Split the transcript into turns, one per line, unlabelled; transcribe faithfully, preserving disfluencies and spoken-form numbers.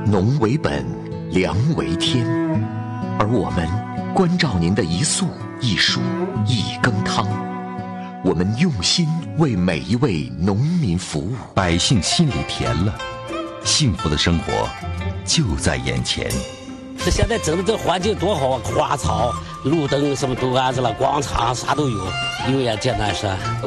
农为本，粮为天，而我们关照您的一粟一蔬一羹汤，我们用心为每一位农民服务，
百姓心里甜了，幸福的生活就在眼前。
这现在整的这环境多好啊，花草、路灯什么都安置了，广场啥都有，有眼简单是。